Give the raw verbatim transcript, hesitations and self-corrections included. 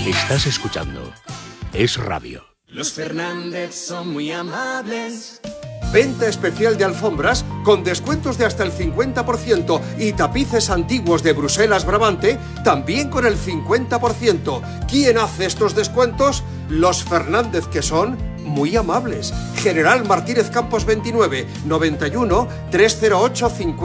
Estás escuchando Es Radio. Los Fernández son muy amables. Venta especial de alfombras con descuentos de hasta el cincuenta por ciento y tapices antiguos de Bruselas Brabante también con el cincuenta por ciento. ¿Quién hace estos descuentos? Los Fernández, que son muy amables. General Martínez Campos veintinueve, noventa y uno, trescientos ocho, cincuenta.